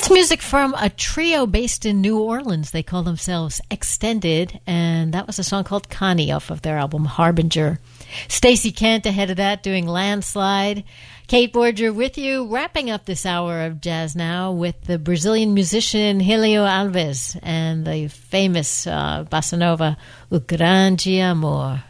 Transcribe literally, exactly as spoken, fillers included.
Music from a trio based in New Orleans. They call themselves Extended, and that was a song called Connie off of their album Harbinger. Stacey Kent ahead of that doing Landslide. Kate Borger with you, wrapping up this hour of Jazz Now with the Brazilian musician Helio Alves and the famous uh, bossa nova O Grande Amor.